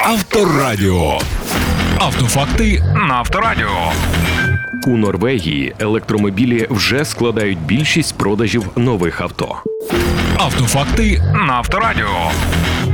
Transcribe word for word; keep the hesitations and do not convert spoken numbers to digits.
Авторадіо. Автофакти на Авторадіо. У Норвегії електромобілі вже складають більшість продажів нових авто. Автофакти на Авторадіо.